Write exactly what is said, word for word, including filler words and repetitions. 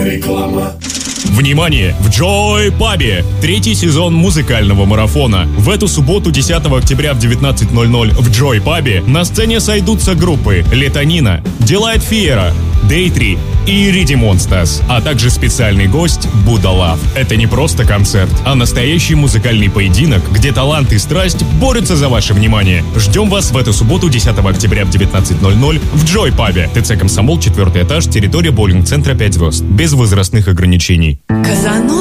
Реклама. Внимание! В Joy Pub третий сезон музыкального марафона. В эту субботу, десятого октября в девятнадцать ноль ноль в Joy Pub на сцене сойдутся группы Летонина, Delight Fiera, Day три и Ready Monsters, а также специальный гость Buddha Love. Это не просто концерт, а настоящий музыкальный поединок, где талант и страсть борются за ваше внимание. Ждем вас в эту субботу, десятого октября в девятнадцать ноль ноль в Joy Pub. ТЦ «Комсомол», четвертый этаж, территория боулинг-центра пять звезд. Без возрастных ограничений. Казанова.